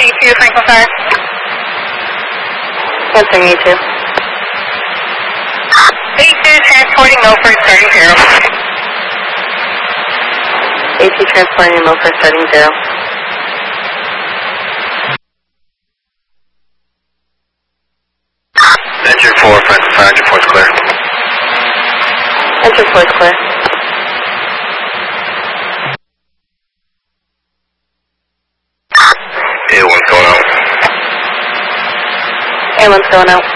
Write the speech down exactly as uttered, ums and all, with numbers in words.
A two, Franklin Fire. Answering A two. A two transporting Milford, starting zero. A two transporting Milford, starting zero. Engine four, Franklin Fire, engine four is clear. Engine four is clear. A one's going out. A one's going out.